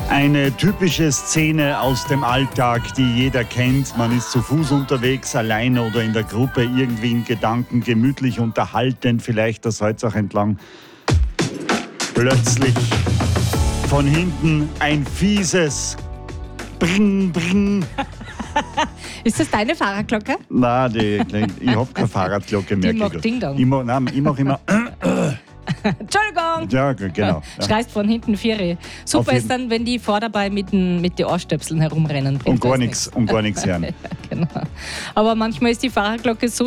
Eine typische Szene aus dem Alltag, die jeder kennt. Man ist zu Fuß unterwegs, alleine oder in der Gruppe, irgendwie in Gedanken, gemütlich unterhalten, vielleicht das Holzach entlang. Plötzlich von hinten ein fieses Bring, Bring. Ist das deine Fahrradglocke? Nein, ich habe keine Fahrradglocke mehr. Die macht Ding-Dong. Ich mach immer. Entschuldigung! Ja, genau. Ja. Schreist von hinten Vieri. Super ist dann, wenn die vor dabei mit den Ohrstöpseln herumrennen. Und gar nichts hören. Ja, genau. Aber manchmal ist die Fahrradglocke so